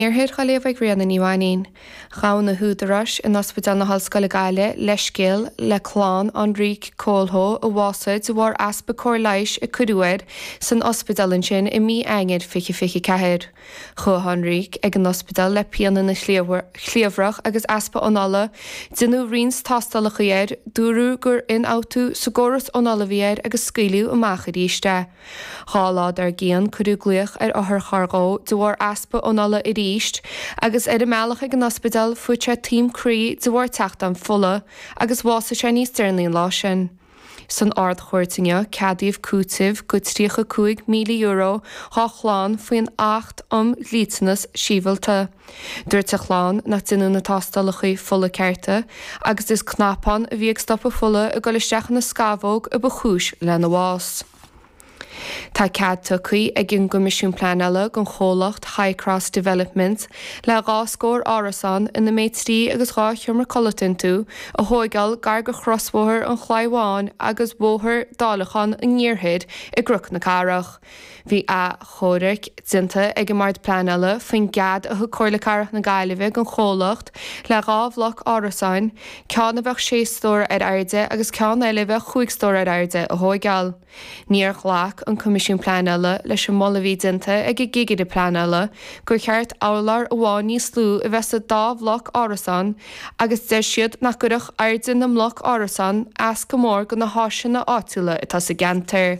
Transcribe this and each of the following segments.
Níorthair chaléomh rianna níháin, chawn na húdaras in ospidal na hallscoile Gaile leiscéal le chlán an Ríc Cólthó a bhásaid a bhar aspa cóir leish i Cuduair san ospidalin sin I mí aingid fiche ceithir. Chua an Ríc ag an ospidal le pianna na chliamhrach agus aspa onala, dinú rins tastal a chuéir, dúrú gur in autú sa góras onala bhíir agus scailiú a machadíiste. Chálád ar géan cudú gluach ar áthar chargó de bhar aspa onala I agus ar meach ag an ospidal fuite tím Cree de bhar techt an fulla agus bhása sé níos dearnaí lá sin. San ard chuirtinge cadíomh cútibh go €3.5 milliún chláán faoin 8 lítanas síbhalta. Dúirt a chláán nach duine na tastalach fulla ceirte agus is cnapan a bhíag stoppa fulla a go leisteach na scabhóg a bachúis le na bhás. Tá cead tucaí ag gin gomisisiún pleanala gon cholacht Highcross Development le gáscóir árasán in na méidtrí agus gá thiomar colatin tú a thóigeal gar go chrosmhóthir an chláimháin agus bmhóthir dálachan an níorthaid I gruc na carach. Bhí a chóiric dinta ag mard pleanala faoin gad a chuirla carach na Gaillimhe an cholacht le gábhlach árasáin, ceann a bheith 6 stór ar airde agus ceann eile bheith 5 stór ar airde a thóigeal. Níor ghlach an comisiún pleanala leis an molahí dinta ag I gigide pleanala gur cheart álar a bháin níos slú a bheits a dábhlach árasán agus de siad nach gurach airde na mloch árasán as go mór go na háisina na áitiúla atá sa gentir.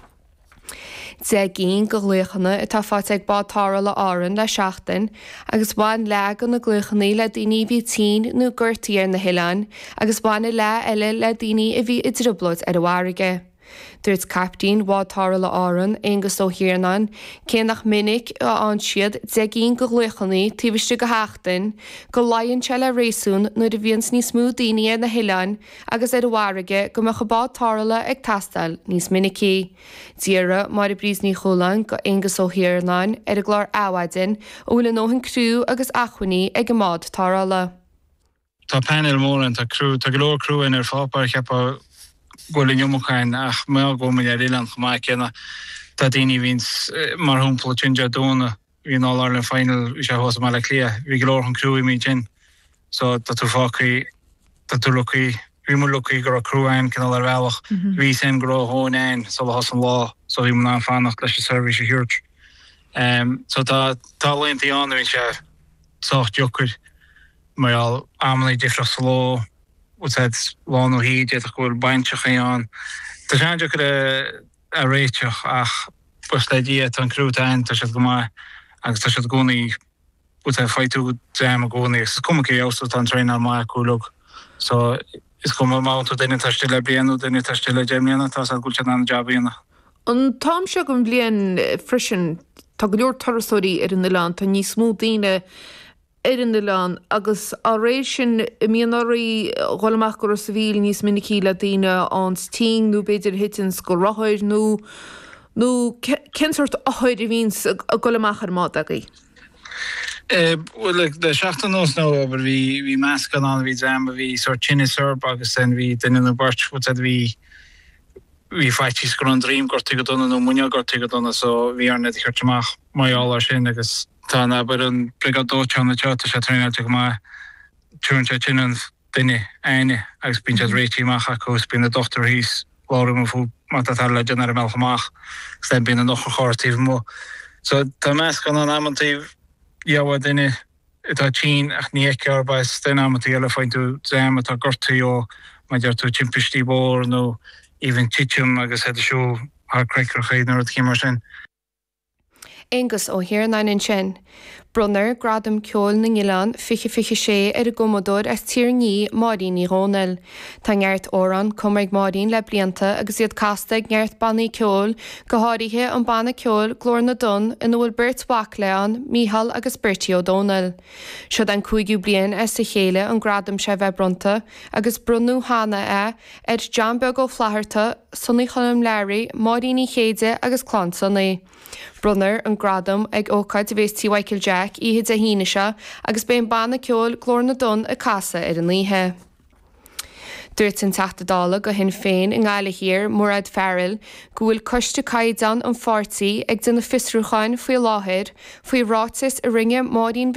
De gén go gluchanna atá fáte ag bátára le áran le seachtain agus bhain le go na gluchannaí le daoine bhí 10 nó gurtaí ar na Hileán agus bhainna le eile le daoine a bhí idirblod ar a bharige. Dúirt captain bhátára le áran agus ó hiarnan, cé nach minic an siad de gén go gluchannaí tíbiste go heachtain, go laonn se le réasún nuair a bhíons níos smú daoine ar na Hileán agus ar a bharige go meach bátála ag tastal níos minicí. Díara mar a brís ní cholan go agus ó hiarnan ar a glár áhaidin ó bhfuil nóhann crú agus achhuiní ag go mád tárala. Tá panel mór an tá glór crú in ar fápar cheappa Golin jommochain ach me go me Ireland gemaak kenna dat die wins mar humpel chinja dona in all Ireland final is was mal clear we glor hun crew me chin so dat faki dat lucky we moet lucky go crew ein kan al welch we sem gro hoon ein so has een law so we moet aan nach les service huge so dat talent die aan is socht jokker maar al amely different slow wat het lang nog hier dit gewoon bandje gaan. Er zijn ook een reetje ach pas die het een crew eind dus het maar als het gewoon niet wat hij fight to jam gewoon is kom ik jou zo dan trainer maar cool ook zo is komen maar tot in het stille bien en het stille jam dat was goed aan job bien. An Tom Shagum blien frischen taglor tarstory in de land en nie smoothine in de land agus oration imionorí golmach go civil níos minicí le daine ans ting nó beidir hitins go roiid nó censort áid víns a golmach ar mád agaí. Well de 16 ons nou aber wie masken aan wie zijn wie soort chinne serb agus en wie den in de barch wat wie feitjes grond dream kortige dan no munja kortige dan so wie are net gertmach mai all sin agus Tá aber an brigadóte an na teata sé tréine má túnte chinan duine aine agus bín réitiach agus bín a dochtar hís lá fú mat le genar meach sten bína noch a chotíh mó. So tá meas gan an ammantíh jaha duine itá tí ach ní cearbais den amtí eile fáintú déime a gortaí ó mai dear tú timpistí bór nó even tiitium agus het siú haar kreikker chénar cí mar sin. Agus ó hiarnain sin. Brunner gradam ceol na Ngileán fiche sé ar a gomodór as tír ní marín í rónel. Tá ngeart óran cumaig marín le blianta agus iad casta ngeart bannaí ceol go háirithe an banna ceol glór na dun in bhfuil Bert Wacleán, Míhal agus Bertie O'Donnell. Siod an 5 blian as sa chéile an gradam sé bheith brunta agus brunú hána ar Jambeag ó Flaharta, Sunnaí Chonam Larry, marín í chéide agus clán sunnaí. Brunner an gradam ag ócaid a bhés T. Jack iad a híine se agus ben banna ceol glór na dun a casa ar an líthe. Dúirt an teachtadála go hin féin in gáile hir Murad Farrell go bhfuil coiste caiidan an fortaí ag duna fisrúcháin faoi láthir faoi rátas a ringe mádaín